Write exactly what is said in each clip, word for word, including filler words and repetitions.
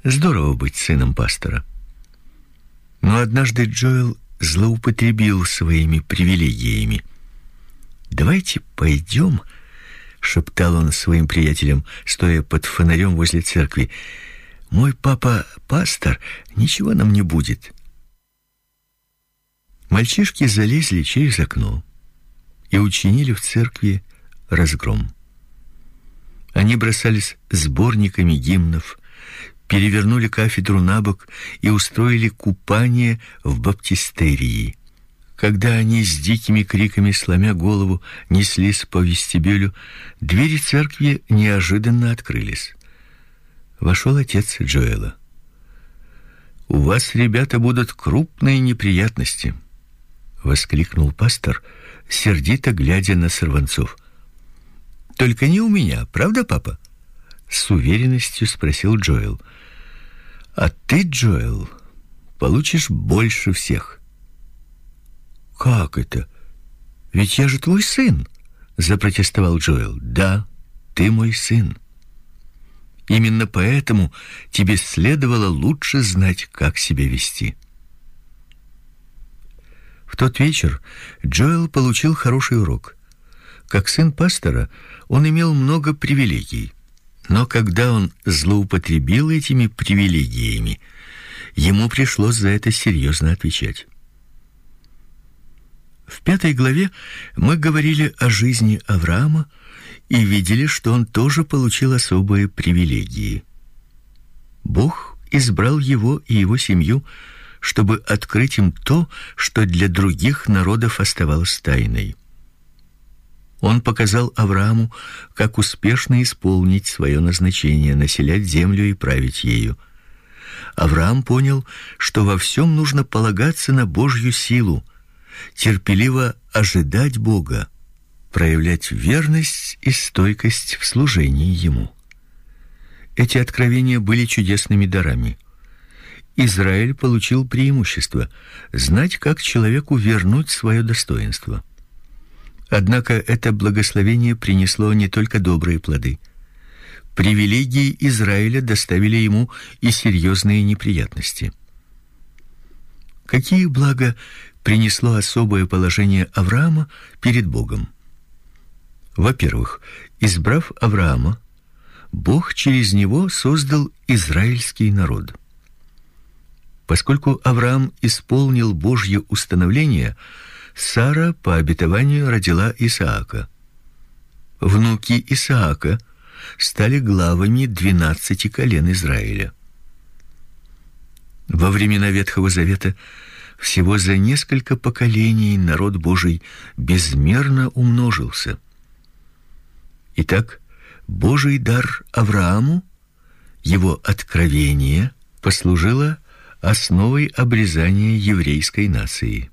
Здорово быть сыном пастора. Но однажды Джоэл злоупотребил своими привилегиями. «Давайте пойдем», — шептал он своим приятелям, стоя под фонарем возле церкви. «Мой папа пастор, ничего нам не будет». Мальчишки залезли через окно и учинили в церкви разгром. Они бросались сборниками гимнов, перевернули кафедру на бок и устроили купание в баптистерии. Когда они с дикими криками, сломя голову, неслись по вестибюлю, двери церкви неожиданно открылись. Вошел отец Джоэла. «У вас, ребята, будут крупные неприятности», — воскликнул пастор, сердито глядя на сорванцов. «Только не у меня, правда, папа?» — с уверенностью спросил Джоэл. «А ты, Джоэл, получишь больше всех». «Как это? Ведь я же твой сын», — запротестовал Джоэл. «Да, ты мой сын. Именно поэтому тебе следовало лучше знать, как себя вести». В тот вечер Джоэл получил хороший урок. Как сын пастора, он имел много привилегий, но когда он злоупотребил этими привилегиями, ему пришлось за это серьезно отвечать. В пятой главе мы говорили о жизни Авраама и видели, что он тоже получил особые привилегии. Бог избрал его и его семью, чтобы открыть им то, что для других народов оставалось тайной. Он показал Аврааму, как успешно исполнить свое назначение населять землю и править ею. Авраам понял, что во всем нужно полагаться на Божью силу, терпеливо ожидать Бога, проявлять верность и стойкость в служении ему. Эти откровения были чудесными дарами. Израиль получил преимущество знать, как человеку вернуть свое достоинство. Однако это благословение принесло не только добрые плоды. Привилегии Израиля доставили ему и серьезные неприятности. Какие блага принесло особое положение Авраама перед Богом? Во-первых, избрав Авраама, Бог через него создал израильский народ. Поскольку Авраам исполнил Божье установление, Сара по обетованию родила Исаака. Внуки Исаака стали главами двенадцати колен Израиля. Во времена Ветхого Завета всего за несколько поколений народ Божий безмерно умножился. Итак, Божий дар Аврааму, его откровение, послужило основой обрезания еврейской нации.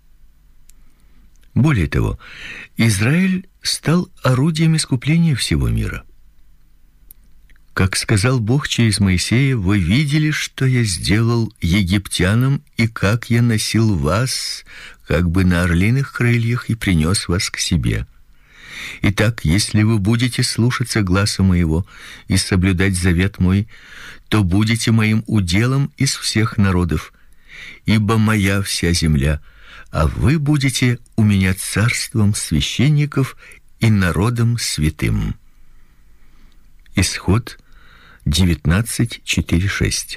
Более того, Израиль стал орудием искупления всего мира. Как сказал Бог через Моисея: «Вы видели, что я сделал египтянам, и как я носил вас, как бы на орлиных крыльях, и принес вас к себе. Итак, если вы будете слушаться гласа моего и соблюдать завет мой, то будете моим уделом из всех народов, ибо моя вся земля, а вы будете у меня царством священников и народом святым». Исход девятнадцать, четыре, шесть.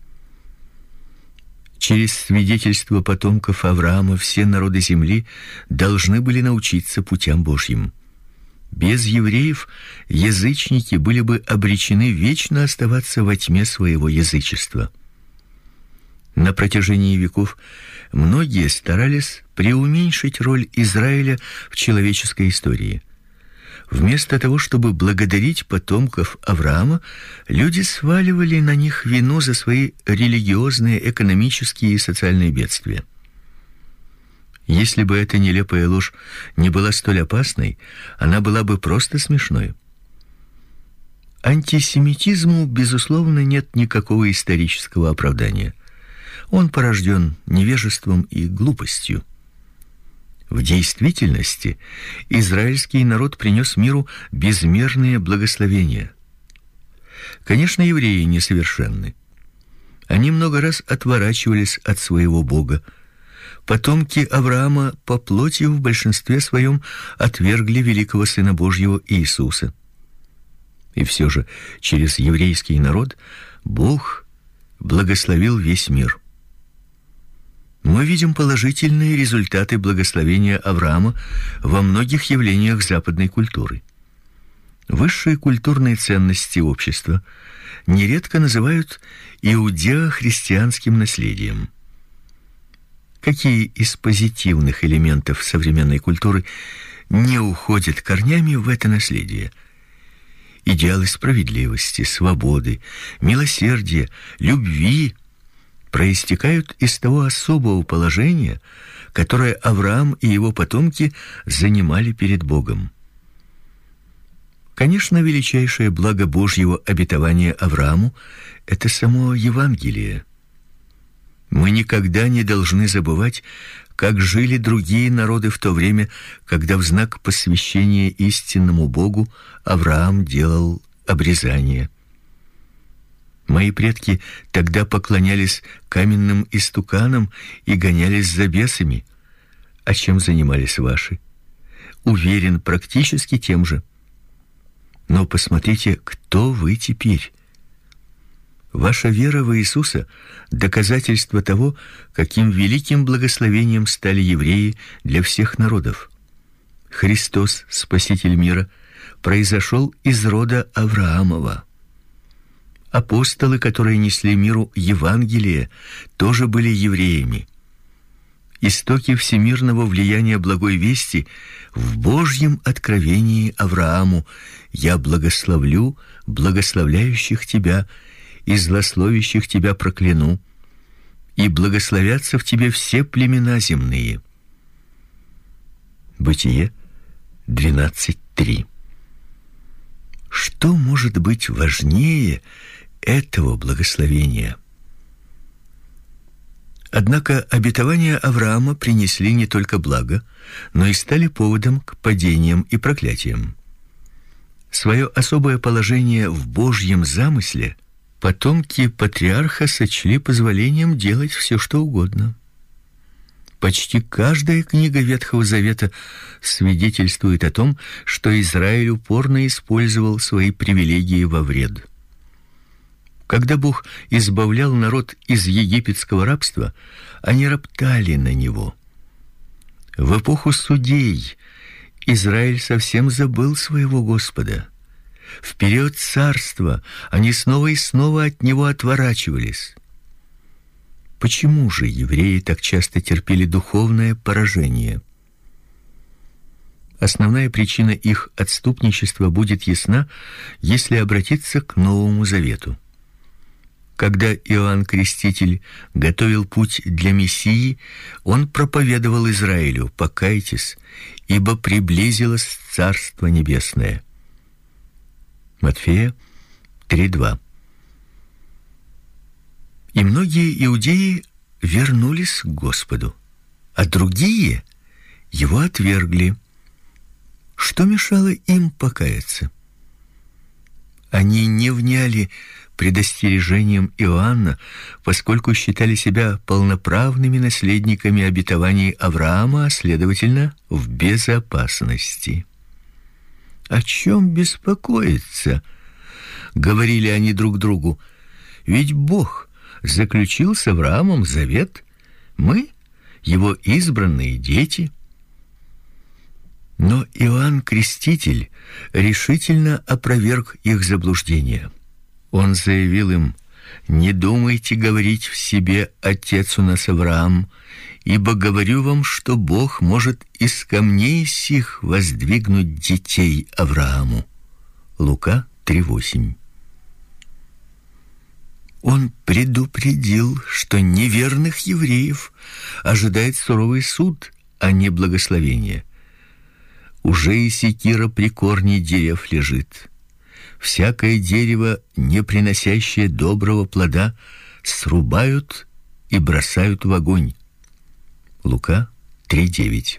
Через свидетельство потомков Авраама все народы земли должны были научиться путям Божьим. Без евреев язычники были бы обречены вечно оставаться во тьме своего язычества. На протяжении веков многие старались преуменьшить роль Израиля в человеческой истории. Вместо того, чтобы благодарить потомков Авраама, люди сваливали на них вину за свои религиозные, экономические и социальные бедствия. Если бы эта нелепая ложь не была столь опасной, она была бы просто смешной. Антисемитизму, безусловно, нет никакого исторического оправдания. Он порожден невежеством и глупостью. В действительности израильский народ принес миру безмерные благословения. Конечно, евреи несовершенны. Они много раз отворачивались от своего Бога. Потомки Авраама по плоти в большинстве своем отвергли великого Сына Божьего Иисуса. И все же через еврейский народ Бог благословил весь мир. Мы видим положительные результаты благословения Авраама во многих явлениях западной культуры. Высшие культурные ценности общества нередко называют иудео-христианским наследием. Какие из позитивных элементов современной культуры не уходят корнями в это наследие? Идеалы справедливости, свободы, милосердия, любви проистекают из того особого положения, которое Авраам и его потомки занимали перед Богом. Конечно, величайшее благо Божьего обетования Аврааму — это само Евангелие. Мы никогда не должны забывать, как жили другие народы в то время, когда в знак посвящения истинному Богу Авраам делал обрезание. Мои предки тогда поклонялись каменным истуканам и гонялись за бесами. А чем занимались ваши? Уверен, практически тем же. Но посмотрите, кто вы теперь. Ваша вера в Иисуса — доказательство того, каким великим благословением стали евреи для всех народов. Христос, Спаситель мира, произошел из рода Авраамова. Апостолы, которые несли миру Евангелие, тоже были евреями. Истоки всемирного влияния благой вести в Божьем откровении Аврааму: «Я благословлю благословляющих тебя, и злословящих тебя прокляну, и благословятся в тебе все племена земные». Бытие двенадцать три. Что может быть важнее этого благословения? Однако обетования Авраама принесли не только благо, но и стали поводом к падениям и проклятиям. Свое особое положение в Божьем замысле потомки патриарха сочли позволением делать все, что угодно. Почти каждая книга Ветхого Завета свидетельствует о том, что Израиль упорно использовал свои привилегии во вред. Когда Бог избавлял народ из египетского рабства, они роптали на него. В эпоху судей Израиль совсем забыл своего Господа. В период царства они снова и снова от него отворачивались. Почему же евреи так часто терпели духовное поражение? Основная причина их отступничества будет ясна, если обратиться к Новому Завету. Когда Иоанн Креститель готовил путь для Мессии, он проповедовал Израилю: «Покайтесь, ибо приблизилось Царство Небесное». Матфея три два. И многие иудеи вернулись к Господу, а другие его отвергли. Что мешало им покаяться? Они не вняли предостережением Иоанна, поскольку считали себя полноправными наследниками обетований Авраама, а следовательно, в безопасности. «О чем беспокоиться?» — говорили они друг другу. «Ведь Бог заключил с Авраамом завет. Мы — его избранные дети». Но Иоанн Креститель решительно опроверг их заблуждение. Он заявил им: «Не думайте говорить в себе: Отец у нас Авраам, ибо говорю вам, что Бог может из камней сих воздвигнуть детей Аврааму». Лука три восемь. Он предупредил, что неверных евреев ожидает суровый суд, а не благословение. Уже и секира при корне дерев лежит. Всякое дерево, не приносящее доброго плода, срубают и бросают в огонь. Лука три девять.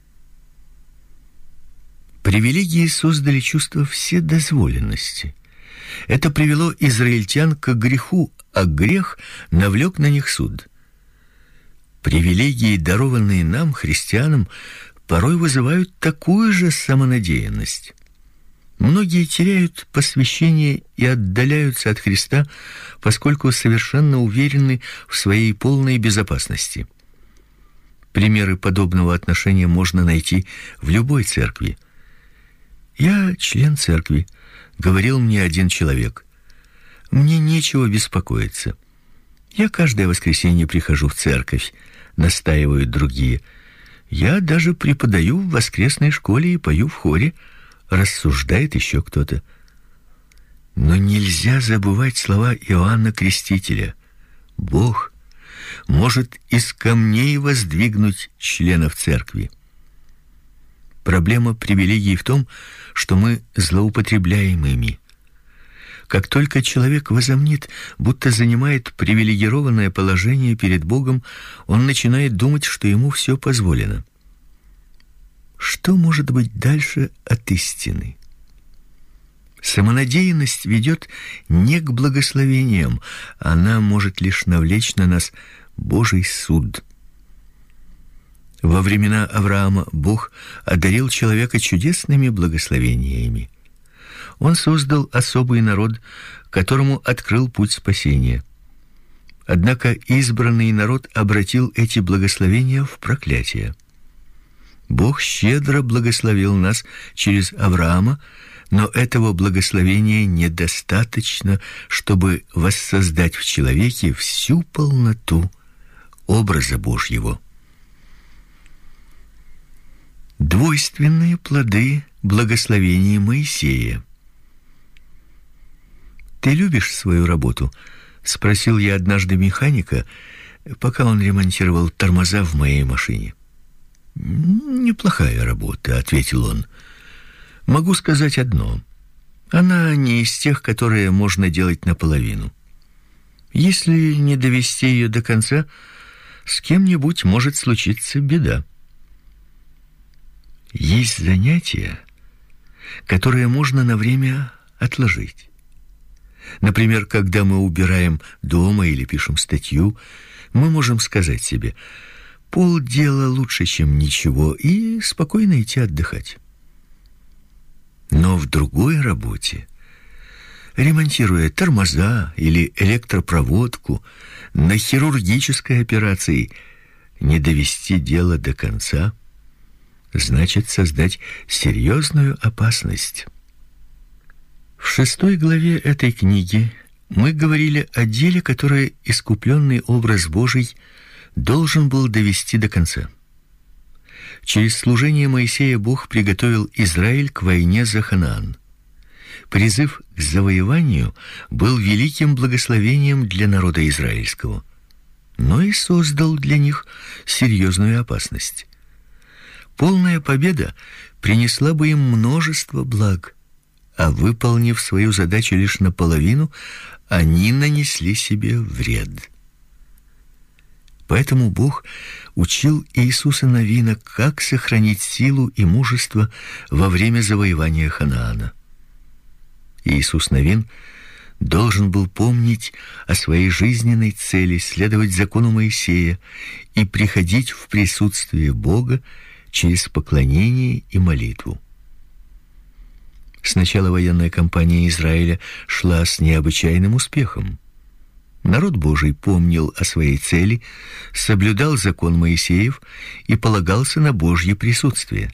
Привилегии создали чувство вседозволенности. Это привело израильтян к греху, а грех навлек на них суд. Привилегии, дарованные нам, христианам, порой вызывают такую же самонадеянность. Многие теряют посвящение и отдаляются от Христа, поскольку совершенно уверены в своей полной безопасности. Примеры подобного отношения можно найти в любой церкви. «Я член церкви», — говорил мне один человек. «Мне нечего беспокоиться. Я каждое воскресенье прихожу в церковь», — настаивают другие. «Я даже преподаю в воскресной школе и пою в хоре», — рассуждает еще кто-то. Но нельзя забывать слова Иоанна Крестителя. Бог может из камней воздвигнуть членов церкви. Проблема привилегий в том, что мы злоупотребляем ими. Как только человек возомнит, будто занимает привилегированное положение перед Богом, он начинает думать, что ему все позволено. Что может быть дальше от истины? Самонадеянность ведет не к благословениям, она может лишь навлечь на нас Божий суд. Во времена Авраама Бог одарил человека чудесными благословениями. Он создал особый народ, которому открыл путь спасения. Однако избранный народ обратил эти благословения в проклятие. Бог щедро благословил нас через Авраама, но этого благословения недостаточно, чтобы воссоздать в человеке всю полноту образа Божьего. Двойственные плоды благословения Моисея. «Ты любишь свою работу?» — спросил я однажды механика, пока он ремонтировал тормоза в моей машине. «Неплохая работа», — ответил он. «Могу сказать одно. Она не из тех, которые можно делать наполовину. Если не довести ее до конца, с кем-нибудь может случиться беда». Есть занятия, которые можно на время отложить. Например, когда мы убираем дома или пишем статью, мы можем сказать себе: полдела лучше, чем ничего, и спокойно идти отдыхать. Но в другой работе, ремонтируя тормоза или электропроводку, на хирургической операции, не довести дело до конца значит создать серьезную опасность. В шестой главе этой книги мы говорили о деле, которое искупленный образ Божий должен был довести до конца. Через служение Моисея Бог приготовил Израиль к войне за Ханаан. Призыв к завоеванию был великим благословением для народа израильского, но и создал для них серьезную опасность. Полная победа принесла бы им множество благ, а выполнив свою задачу лишь наполовину, они нанесли себе вред. Поэтому Бог учил Иисуса Навина, как сохранить силу и мужество во время завоевания Ханаана. Иисус Навин должен был помнить о своей жизненной цели, следовать закону Моисея и приходить в присутствие Бога через поклонение и молитву. Сначала военная кампания Израиля шла с необычайным успехом. Народ Божий помнил о своей цели, соблюдал закон Моисеев и полагался на Божье присутствие.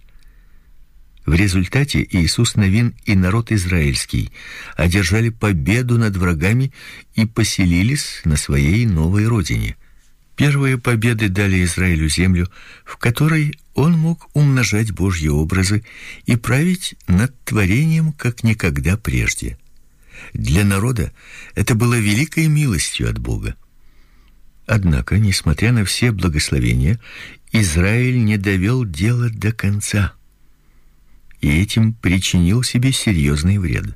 В результате Иисус Навин и народ израильский одержали победу над врагами и поселились на своей новой родине. Первые победы дали Израилю землю, в которой он мог умножать Божьи образы и править над творением, как никогда прежде. Для народа это было великой милостью от Бога. Однако, несмотря на все благословения, Израиль не довел дело до конца и этим причинил себе серьезный вред.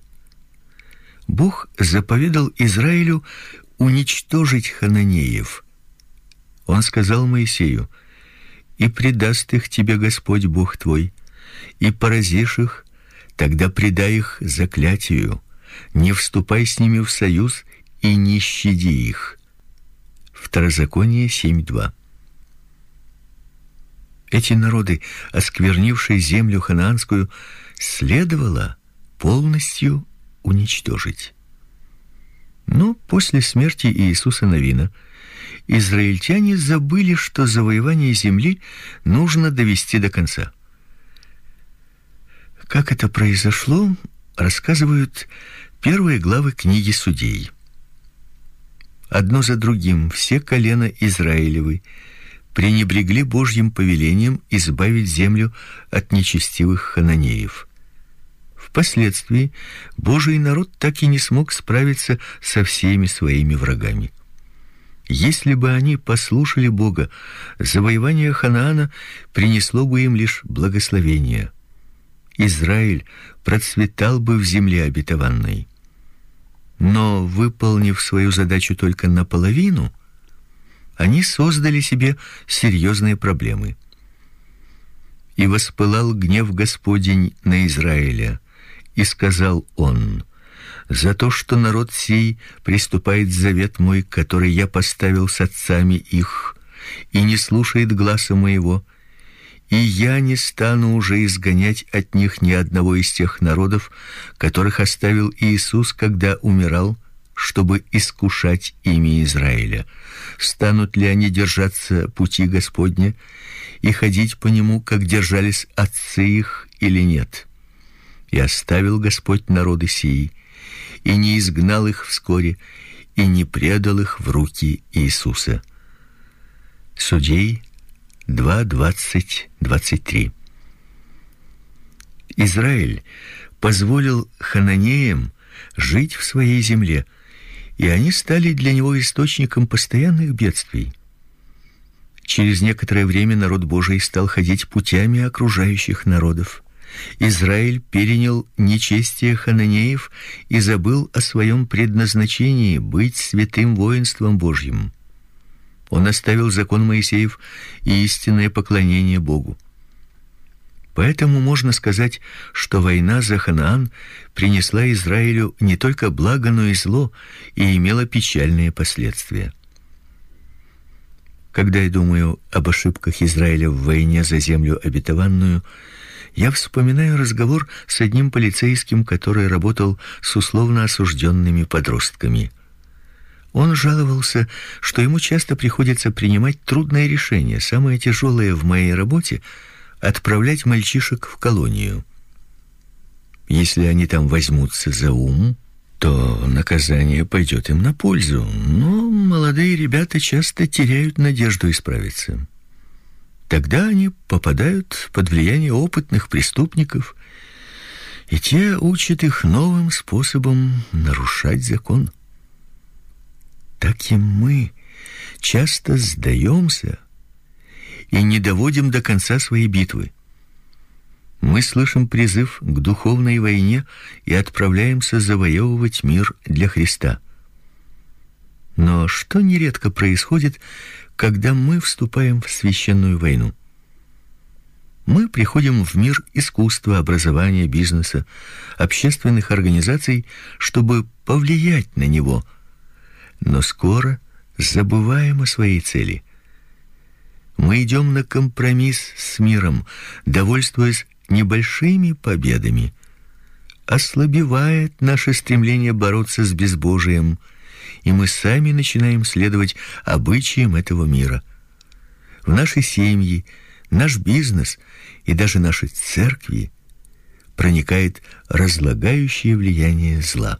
Бог заповедал Израилю уничтожить хананеев. Он сказал Моисею: «И предаст их тебе Господь Бог твой, и поразишь их, тогда предай их заклятию, не вступай с ними в союз и не щади их. Второзаконие семь два. Эти народы, осквернившие землю ханаанскую, следовало полностью уничтожить. Но после смерти Иисуса Навина израильтяне забыли, что завоевание земли нужно довести до конца. Как это произошло, рассказывают первые главы книги Судей. Одно за другим все колена Израилевы пренебрегли Божьим повелением избавить землю от нечестивых хананеев. Впоследствии Божий народ так и не смог справиться со всеми своими врагами. Если бы они послушали Бога, завоевание Ханаана принесло бы им лишь благословение. Израиль процветал бы в земле обетованной. Но, выполнив свою задачу только наполовину, они создали себе серьезные проблемы. И воспылал гнев Господень на Израиля, и сказал он: за то, что народ сей приступает завет мой, который я поставил с отцами их, и не слушает гласа моего, и я не стану уже изгонять от них ни одного из тех народов, которых оставил Иисус, когда умирал, чтобы искушать ими Израиля. Станут ли они держаться пути Господня и ходить по нему, как держались отцы их, или нет? И оставил Господь народы сии, и не изгнал их вскоре, и не предал их в руки Иисуса. Судей два двадцать двадцать три. Израиль позволил хананеям жить в своей земле, и они стали для него источником постоянных бедствий. Через некоторое время народ Божий стал ходить путями окружающих народов. Израиль перенял нечестие хананеев и забыл о своем предназначении быть святым воинством Божьим. Он оставил закон Моисеев и истинное поклонение Богу. Поэтому можно сказать, что война за Ханаан принесла Израилю не только благо, но и зло, и имела печальные последствия. Когда я думаю об ошибках Израиля в войне за землю обетованную, я вспоминаю разговор с одним полицейским, который работал с условно осужденными подростками. Он жаловался, что ему часто приходится принимать трудные решения. Самое тяжелое в моей работе — отправлять мальчишек в колонию. Если они там возьмутся за ум, то наказание пойдет им на пользу, но молодые ребята часто теряют надежду исправиться. Тогда они попадают под влияние опытных преступников, и те учат их новым способом нарушать закон. Так и мы часто сдаемся и не доводим до конца свои битвы. Мы слышим призыв к духовной войне и отправляемся завоевывать мир для Христа. Но что нередко происходит, когда мы вступаем в священную войну? Мы приходим в мир искусства, образования, бизнеса, общественных организаций, чтобы повлиять на него, но скоро забываем о своей цели. Мы идем на компромисс с миром, довольствуясь небольшими победами. Ослабевает наше стремление бороться с безбожием, и мы сами начинаем следовать обычаям этого мира. В наши семьи, наш бизнес и даже наши церкви проникает разлагающее влияние зла.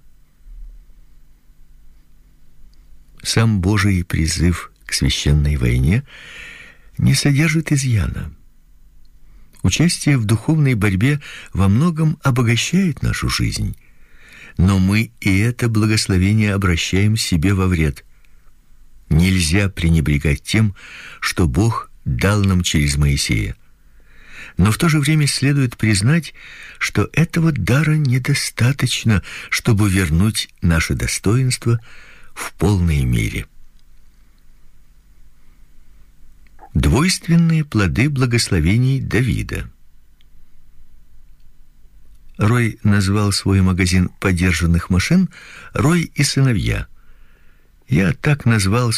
Сам Божий призыв к священной войне не содержит изъяна. Участие в духовной борьбе во многом обогащает нашу жизнь, но мы и это благословение обращаем себе во вред. Нельзя пренебрегать тем, что Бог дал нам через Моисея. Но в то же время следует признать, что этого дара недостаточно, чтобы вернуть наше достоинство в полной мере. Двойственные плоды благословений Давида. Рой назвал свой магазин подержанных машин «Рой и сыновья». Я так назвал